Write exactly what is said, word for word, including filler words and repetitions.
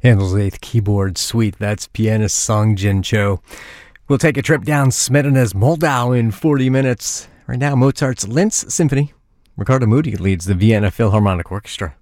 Handel's Eighth Keyboard Suite. That's pianist Song Jin Cho. We'll take a trip down Smetana's Moldau in forty minutes. Right now, Mozart's Linz Symphony. Ricardo Muti leads the Vienna Philharmonic Orchestra.